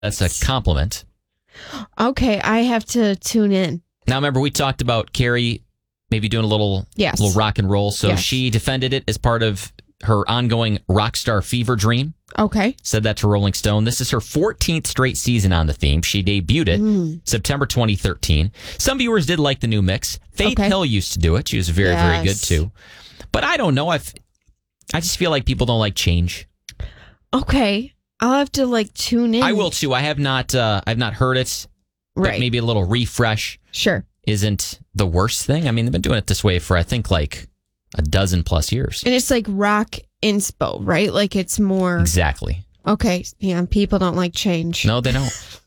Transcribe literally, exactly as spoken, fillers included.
That's a compliment. Okay, I have to tune in. Now, remember, we talked about Carrie maybe doing a little, yes. little rock and roll. So yes. she defended it as part of her ongoing rock star fever dream. Okay. Said that to Rolling Stone. This is her fourteenth straight season on the theme. She debuted it mm. September twenty thirteen. Some viewers did like the new mix. Faith okay. Hill used to do it. She was very, yes. very good, too. But I don't know. I've, I just feel like people don't like change. Okay. I'll have to, like, tune in. I will, too. I have not, uh, I've not heard it. Right. Maybe a little refresh. Sure. Isn't the worst thing. I mean, they've been doing it this way for, I think, like a dozen plus years. And it's like rock inspo, right? Like it's more... Exactly. Okay. Yeah, people don't like change. No, they don't.